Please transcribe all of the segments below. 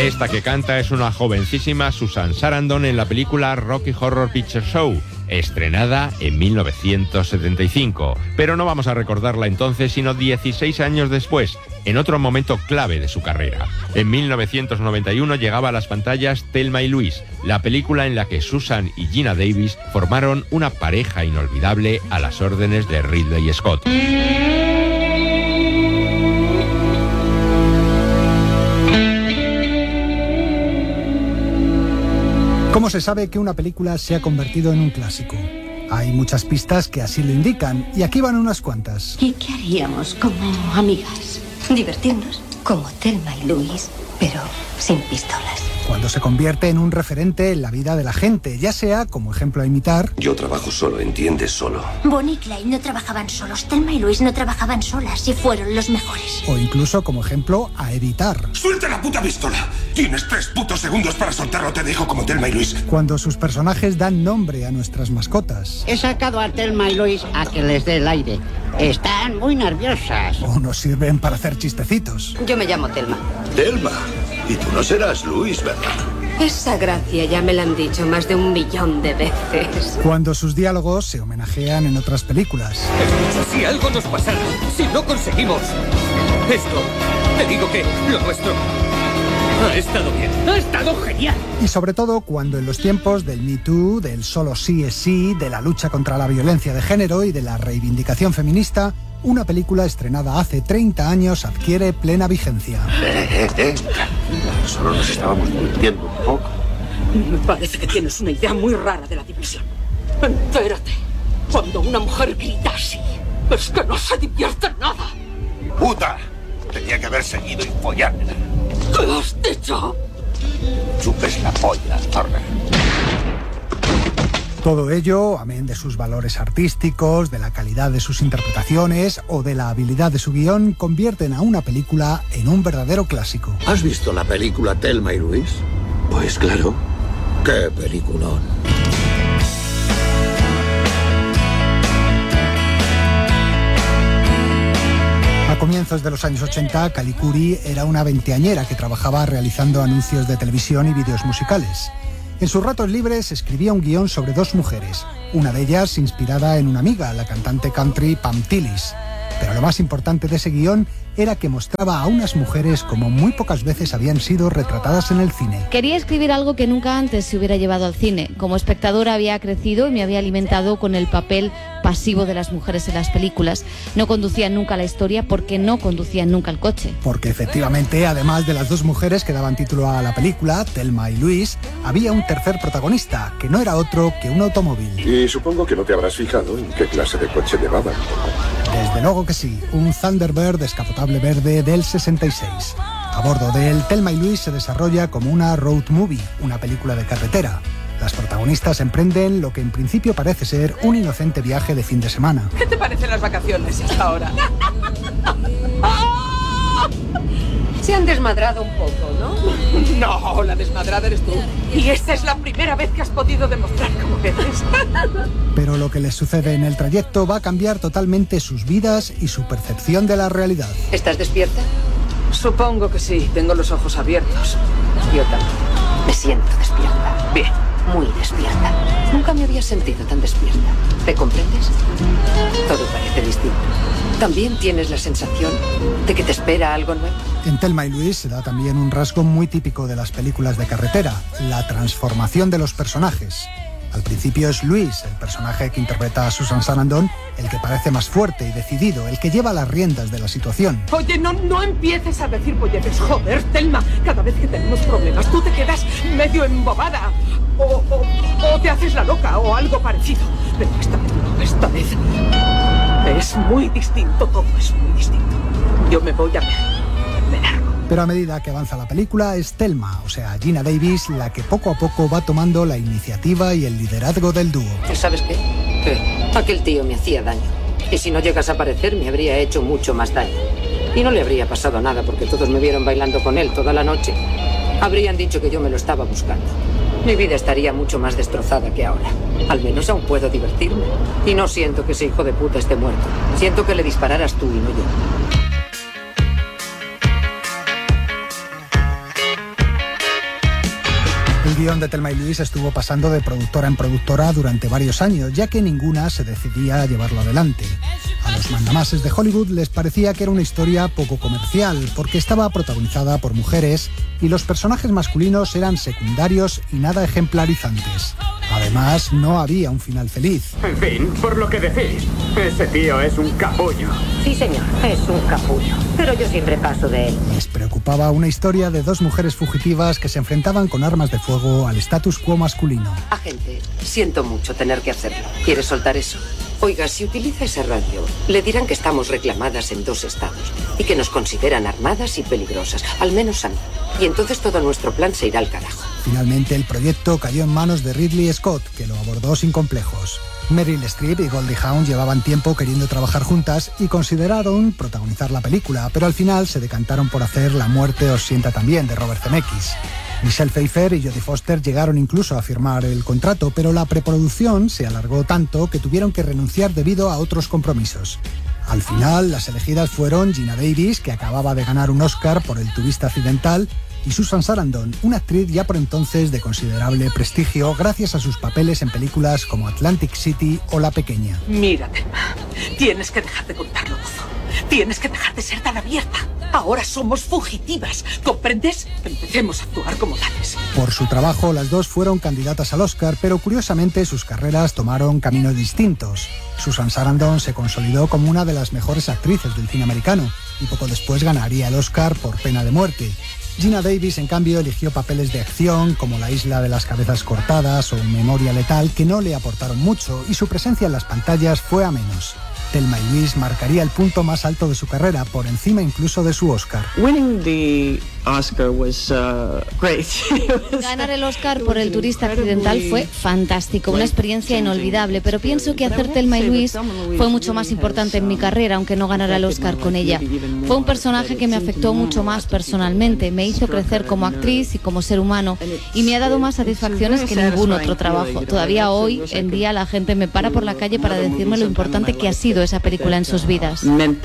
Esta que canta es una jovencísima Susan Sarandon en la película Rocky Horror Picture Show, estrenada en 1975. Pero no vamos a recordarla entonces, sino 16 años después, en otro momento clave de su carrera. En 1991 llegaba a las pantallas Thelma y Louise, la película en la que Susan y Geena Davis formaron una pareja inolvidable a las órdenes de Ridley Scott. ¿Cómo se sabe que una película se ha convertido en un clásico? Hay muchas pistas que así lo indican, y aquí van unas cuantas. ¿Y qué haríamos como amigas? ¿Divertirnos? Como Thelma y Louise, pero sin pistolas. Cuando se convierte en un referente en la vida de la gente, ya sea como ejemplo a imitar... Yo trabajo solo, ¿entiendes? Solo. Bonnie y Clyde no trabajaban solos, Thelma y Louise no trabajaban solas y fueron los mejores. O incluso como ejemplo a evitar. ¡Suelta la puta pistola! Tienes 3 putos segundos para soltarlo, te dejo como Thelma y Louise. Cuando sus personajes dan nombre a nuestras mascotas. He sacado a Thelma y Louise a que les dé el aire. Están muy nerviosas. O nos sirven para hacer chistecitos. Yo me llamo Thelma. Thelma. Y tú no serás Louise, ¿verdad? Esa gracia ya me la han dicho más de 1.000.000 de veces. Cuando sus diálogos se homenajean en otras películas. Escucha, si algo nos pasara, si no conseguimos esto, te digo que lo nuestro ha estado bien, ha estado genial. Y sobre todo cuando en los tiempos del Me Too, del solo sí es sí, de la lucha contra la violencia de género y de la reivindicación feminista, una película estrenada hace 30 años adquiere plena vigencia. Solo nos estábamos divirtiendo un poco. Me parece que tienes una idea muy rara de la diversión. Entérate, cuando una mujer grita así, es que no se divierte nada. ¡Puta! Tenía que haber seguido y follármela. ¿Qué has dicho? Chupes la polla, zorra. Todo ello, amén de sus valores artísticos, de la calidad de sus interpretaciones o de la habilidad de su guión, convierten a una película en un verdadero clásico. ¿Has visto la película Thelma y Louise? Pues claro. ¡Qué peliculón! A comienzos de los años 80, Kalikuri era una veinteañera que trabajaba realizando anuncios de televisión y vídeos musicales. En sus ratos libres escribía un guión sobre 2 mujeres, una de ellas inspirada en una amiga, la cantante country Pam Tillis. Pero lo más importante de ese guión era que mostraba a unas mujeres como muy pocas veces habían sido retratadas en el cine. Quería escribir algo que nunca antes se hubiera llevado al cine. Como espectadora había crecido y me había alimentado con el papel pasivo de las mujeres en las películas. No conducían nunca la historia porque no conducían nunca el coche. Porque efectivamente, además de las 2 mujeres que daban título a la película, Thelma y Louise, había un tercer protagonista, que no era otro que un automóvil. Y supongo que no te habrás fijado en qué clase de coche llevaban. Desde luego que sí, un Thunderbird descapotable verde del 66. A bordo de él, Thelma y Louise se desarrolla como una road movie, una película de carretera. Las protagonistas emprenden lo que en principio parece ser un inocente viaje de fin de semana. ¿Qué te parecen las vacaciones hasta ahora? Se han desmadrado un poco, ¿no? No, la desmadrada eres tú. Y esta es la primera vez que has podido demostrar cómo eres. Pero lo que les sucede en el trayecto va a cambiar totalmente sus vidas y su percepción de la realidad. ¿Estás despierta? Supongo que sí, tengo los ojos abiertos. Yo también. Me siento despierta. Bien. Muy despierta. Nunca me había sentido tan despierta. ¿Me comprendes? Todo parece distinto. ¿También tienes la sensación de que te espera algo nuevo? En Thelma y Louise se da también un rasgo muy típico de las películas de carretera, la transformación de los personajes. Al principio es Louise, el personaje que interpreta a Susan Sarandon, el que parece más fuerte y decidido, el que lleva las riendas de la situación. Oye, no empieces a decir polletes. Joder, Thelma, cada vez que tenemos problemas tú te quedas medio embobada. O te haces la loca o algo parecido. Pero esta vez no, esta vez es muy distinto, todo es muy distinto. Yo me voy a ver. Me largo. Pero a medida que avanza la película es Thelma, o sea, Geena Davis, la que poco a poco va tomando la iniciativa y el liderazgo del dúo. ¿Sabes qué? ¿Qué? Aquel tío me hacía daño. Y si no llegas a aparecer me habría hecho mucho más daño. Y no le habría pasado nada porque todos me vieron bailando con él toda la noche. Habrían dicho que yo me lo estaba buscando. Mi vida estaría mucho más destrozada que ahora. Al menos aún puedo divertirme. Y no siento que ese hijo de puta esté muerto. Siento que le dispararas tú y no yo. guión de Thelma y Louise estuvo pasando de productora en productora durante varios años, ya que ninguna se decidía a llevarlo adelante. A los mandamases de Hollywood les parecía que era una historia poco comercial, porque estaba protagonizada por mujeres y los personajes masculinos eran secundarios y nada ejemplarizantes. Además, no había un final feliz. En fin, por lo que decís, ese tío es un capullo. Sí, señor, es un capullo. Pero yo siempre paso de él. Les preocupaba una historia de dos mujeres fugitivas que se enfrentaban con armas de fuego al status quo masculino. Agente, siento mucho tener que hacerlo. ¿Quieres soltar eso? Oiga, si utiliza esa radio, le dirán que estamos reclamadas en 2 estados y que nos consideran armadas y peligrosas, al menos a mí. Y entonces todo nuestro plan se irá al carajo. Finalmente el proyecto cayó en manos de Ridley Scott, que lo abordó sin complejos. Meryl Streep y Goldie Hawn llevaban tiempo queriendo trabajar juntas y consideraron protagonizar la película, pero al final se decantaron por hacer La muerte os sienta también, de Robert Zemeckis. Michelle Pfeiffer y Jodie Foster llegaron incluso a firmar el contrato, pero la preproducción se alargó tanto que tuvieron que renunciar debido a otros compromisos. Al final, las elegidas fueron Geena Davis, que acababa de ganar un Oscar por El turista accidental, y Susan Sarandon, una actriz ya por entonces de considerable prestigio gracias a sus papeles en películas como Atlantic City o La pequeña. Mira, Thelma, tienes que dejar de contarlo todo. Tienes que dejar de ser tan abierta. Ahora somos fugitivas, ¿comprendes? Empecemos a actuar como tales. Por su trabajo, las dos fueron candidatas al Oscar, pero curiosamente sus carreras tomaron caminos distintos. Susan Sarandon se consolidó como una de las mejores actrices del cine americano y poco después ganaría el Oscar por Pena de muerte. Geena Davis, en cambio, eligió papeles de acción como La isla de las cabezas cortadas o Memoria letal, que no le aportaron mucho, y su presencia en las pantallas fue a menos. Thelma y Louise marcaría el punto más alto de su carrera, por encima incluso de su Oscar. Winning the Oscar was great. Ganar el Oscar por El turista accidental fue fantástico, una experiencia inolvidable, pero pienso que hacer Thelma y Louise fue mucho más importante en mi carrera, aunque no ganara el Oscar con ella. Fue un personaje que me afectó mucho más personalmente, me hizo crecer como actriz y como ser humano, y me ha dado más satisfacciones que ningún otro trabajo. Todavía hoy en día la gente me para por la calle para decirme lo importante que ha sido esa película en sus vidas.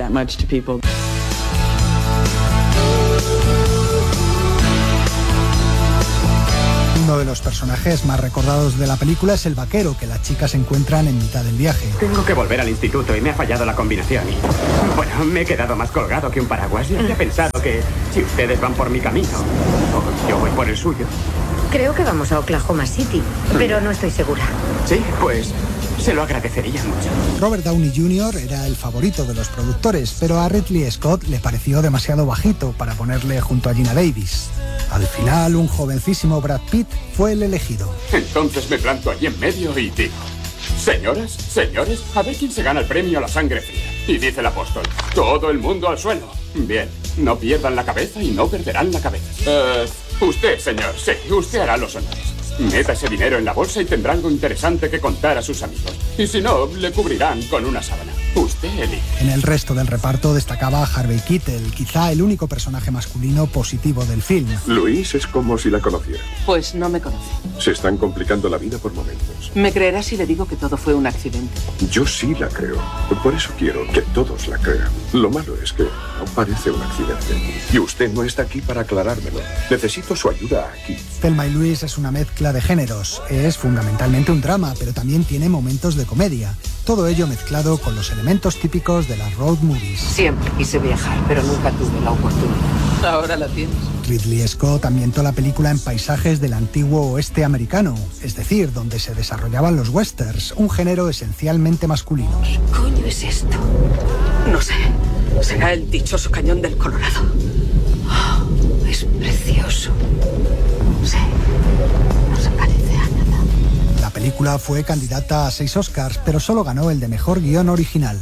Uno de los personajes más recordados de la película es el vaquero que las chicas encuentran en mitad del viaje. Tengo que volver al instituto y me ha fallado la combinación y... Bueno, me he quedado más colgado que un paraguas y había pensado que si ustedes van por mi camino o yo voy por el suyo... Creo que vamos a Oklahoma City, pero no estoy segura. Sí, pues... se lo agradecería mucho. Robert Downey Jr. era el favorito de los productores, pero a Ridley Scott le pareció demasiado bajito para ponerle junto a Geena Davis. Al final, un jovencísimo Brad Pitt fue el elegido. Entonces me planto allí en medio y digo: señoras, señores, a ver quién se gana el premio a la sangre fría. Y dice el apóstol: todo el mundo al suelo. Bien, no pierdan la cabeza y no perderán la cabeza. Usted, señor, sí, usted hará los honores. Meta ese dinero en la bolsa y tendrá algo interesante que contar a sus amigos. Y si no, le cubrirán con una sábana. Usted elige. En el resto del reparto destacaba Harvey Keitel, quizá el único personaje masculino positivo del film. Louise es como si la conociera. Pues no me conoce. Se están complicando la vida por momentos. ¿Me creerás si le digo que todo fue un accidente? Yo sí la creo. Por eso quiero que todos la crean. Lo malo es que no parece un accidente. Y usted no está aquí para aclarármelo. Necesito su ayuda aquí. Thelma y Louise es una mezcla de géneros. Es fundamentalmente un drama, pero también tiene momentos de comedia. Todo ello mezclado con los elementos típicos de las road movies. Siempre quise viajar, pero nunca tuve la oportunidad. Ahora la tienes. Ridley Scott ambientó la película en paisajes del antiguo oeste americano, es decir, donde se desarrollaban los westerns, un género esencialmente masculino. ¿Qué coño es esto? No sé. Será el dichoso cañón del Colorado. Oh, es precioso. Sí, no se parece a nada. La película fue candidata a 6 Oscars, pero solo ganó el de Mejor Guión Original.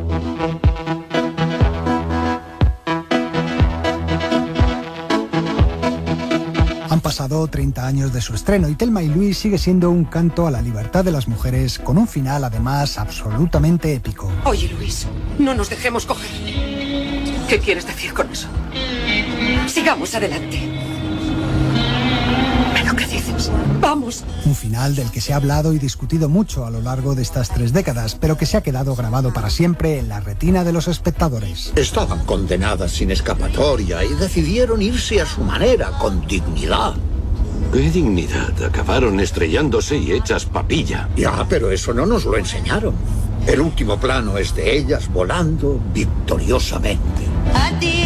Han pasado 30 años de su estreno y Thelma y Louise sigue siendo un canto a la libertad de las mujeres, con un final además absolutamente épico. Oye, Luis, no nos dejemos coger. ¿Qué quieres decir con eso? Sigamos adelante. ¿Pero qué dices? ¡Vamos! Un final del que se ha hablado y discutido mucho a lo largo de estas 3 décadas, pero que se ha quedado grabado para siempre en la retina de los espectadores. Estaban condenadas sin escapatoria y decidieron irse a su manera, con dignidad. ¡Qué dignidad! Acabaron estrellándose y hechas papilla. Ya, pero eso no nos lo enseñaron. El último plano es de ellas volando victoriosamente. A ti